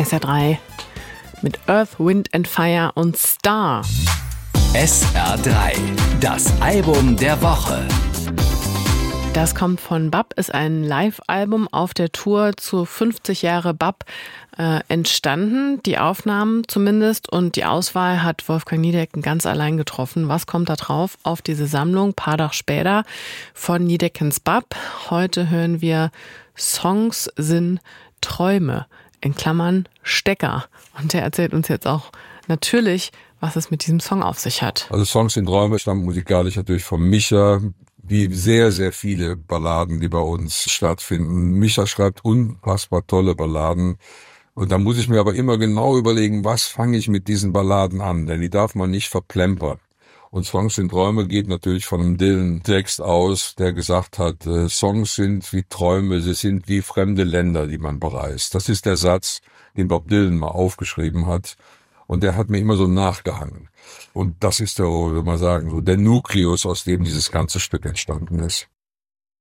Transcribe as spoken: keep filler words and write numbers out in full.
S R drei mit Earth, Wind and Fire und Star. S R drei, das Album der Woche. Das kommt von B A P, ist ein Live-Album auf der Tour zu fünfzig Jahre B A P äh, entstanden. Die Aufnahmen zumindest und die Auswahl hat Wolfgang Niedecken ganz allein getroffen. Was kommt da drauf auf diese Sammlung? Paar Tag später von Niedeckens B A P. Heute hören wir Songs sind Träume, in Klammern Stecker. Und der erzählt uns jetzt auch natürlich, was es mit diesem Song auf sich hat. Also Songs sind Träume stammt musikalisch natürlich von Micha, wie sehr, sehr viele Balladen, die bei uns stattfinden. Micha schreibt unfassbar tolle Balladen. Und da muss ich mir aber immer genau überlegen, was fange ich mit diesen Balladen an, denn die darf man nicht verplempern. Und Songs sind Träume geht natürlich von einem Dylan-Text aus, der gesagt hat, äh, Songs sind wie Träume, sie sind wie fremde Länder, die man bereist. Das ist der Satz, den Bob Dylan mal aufgeschrieben hat. Und der hat mir immer so nachgehangen. Und das ist der, würde man sagen, so der Nukleus, aus dem dieses ganze Stück entstanden ist.